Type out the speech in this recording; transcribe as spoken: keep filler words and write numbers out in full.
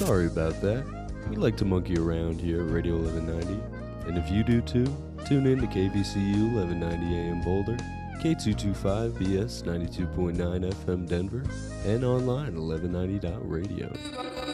Sorry about that. We like to monkey around here at Radio eleven ninety. And if you do too, tune in to K V C U eleven ninety A M Boulder, K two twenty-five B S ninety-two point nine F M Denver, and online at eleven ninety dot radio.